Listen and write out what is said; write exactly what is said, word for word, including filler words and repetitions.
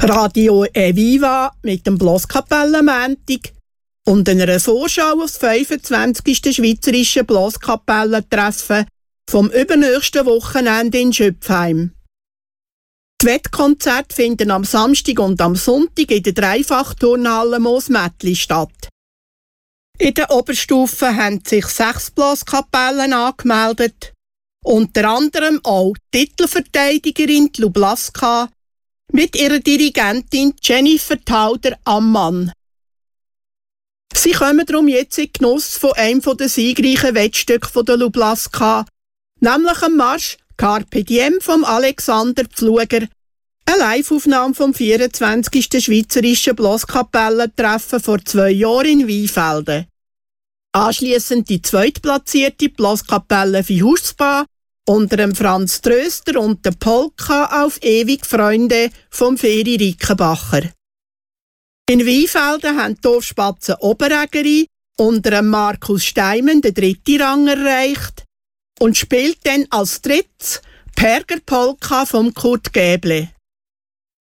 Radio Eviva mit dem Bloskapellenmäntig und einer Vorschau aufs fünfundzwanzigste Schweizerischen Bloskapellentreffen vom übernächsten Wochenende in Schöpfheim. Die Wettkonzerte finden am Samstag und am Sonntag in der Dreifachturnhalle Moosmättli statt. In der Oberstufe haben sich sechs Blaskapellen angemeldet, unter anderem auch die Titelverteidigerin Lublaska mit ihrer Dirigentin Jennifer Tauder am Mann. Sie kommen darum jetzt in Genuss von einem der siegreichen Wettstücke der Lublaska, nämlich dem Marsch Carpe Diem vom Alexander Pfluger, eine Live-Aufnahme vom vierundzwanzigsten Schweizerischen Blaskapellentreffen vor zwei Jahren in Weinfelden. Anschliessend die zweitplatzierte Blaskapelle Vihuspa unter dem Franz Tröster und der Polka auf ewig Freunde vom Feri Rickenbacher. In Weinfelden haben die Dorfspatzen Oberägeri unter dem Markus Steimann den dritten Rang erreicht und spielt dann als drittes Perger Polka vom Kurt Gäble.